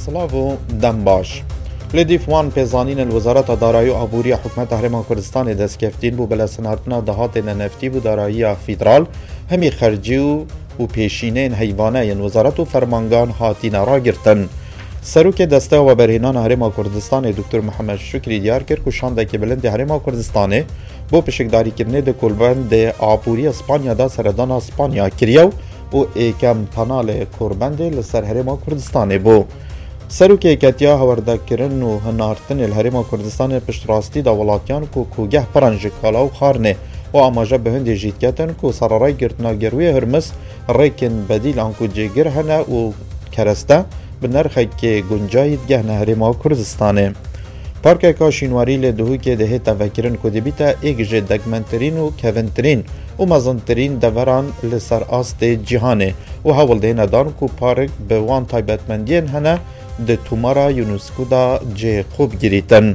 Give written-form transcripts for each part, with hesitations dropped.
سلاو دنباش لديف وان بيزانين الوزارة دارایی عبوری حکومت هرم کردستان دستگفتین بو بلسنارتنا دهاتین نفتی بو دارایی فیدرال همی خرجی و پیشینین حیوانه ین وزارت و فرمانگان هاتین را گرتن. سروک دسته و برهنان هرم کردستان دکتر محمد شکری دیار کرد که شانده که بلند هرم کردستان بو پشکداری کرنه ده کلبند عبوری اسپانیا دا سردان اسپانیا کریو و ایکم تنال کوربند لسر هرم کردستان بو. سروک ایکتیا هورده کرن و هنارتن الهرم کردستان پشت راستی دا ولاتیان کو کوگه پرنج کالا و خارنه و آماجه به هند جیتکتن کو سرارای گرتناگروی هرمس ریکن بدیل آنکو جگر هنه و کرسته به نرخی که گنجاید گهنه هرم کردستانه. پارک کاشینواری لدهو که ده تفکرن کدیبیتا ایک جه دگمنترین و کونترین و مزنترین دوران لسر آست جهانه و حول ده ندان کو پارک به وان تایبتمندین هنه ده تومارا یونسکو دا جه خوب گریتن.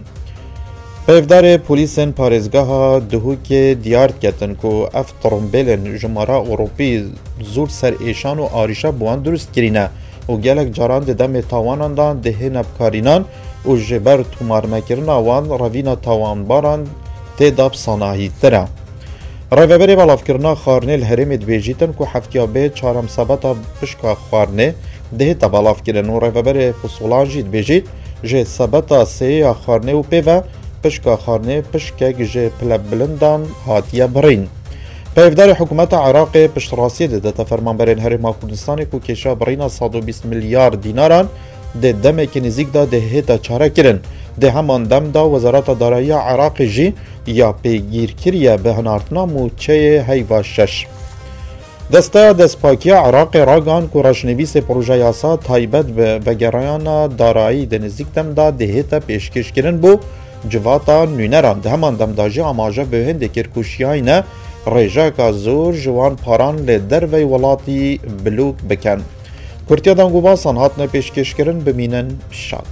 پیفدار پولیسن پارزگاه دهو که دیارد کتن که اف ترمبیلن جمارا اوروپی زور سر ایشان و آریشا بوان درست کرینه و گلک جاران ده دم تاوانان دان ده نبکارینان و جبر تومار مکرن آوان روینا تاوان باران ده داب صناهی تره. رویبری بلاف کرنا خارنه الهرم دویجیتن که هفتیابه چارم سبتا پشکا خارنه ده تا بلاف کرن و رویبری فصولان جید بیجید جه سبتا سه خارنه و پیوه پشکا خارنه پشکک جه پلب بلندان هاتیه برین. پیفدار حکومت عراق پشت راسی ده تفرمانبرین هرم کردستان کو کشا برینا 120 میلیارد دیناران ده دمه که نزیک دا ده هیتا چاره کرن. ده همان دم دا وزارت دارایی عراق جی یا پیگیر کریه به هنارتنا موچه هیوا شش. دسته دسپاکی عراق راگان که رشنویس پروژه یاسا تایبت به وگرایان دارایی ده نزیک دم دا ده هیتا پیشکش کرن بو جواتا نونران. ده همان دم دا جی آماجه به هنده کرکوشیای نه ریجاکا زور جوان پاران لدر وی ولاتی بلوک بکن. کرتیا دانگو باسان هاتنه پیشکش کرن بمینن شاد.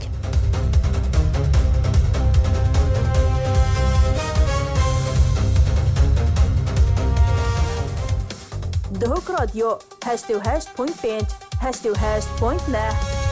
دهوک رادیو 88.5 88.9